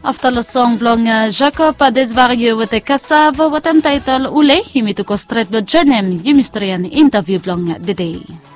After the song belong Jacob Desvarieux with the Cassava, what title Ule, himito ko straight but jenem, Jimistrian interview belong the day.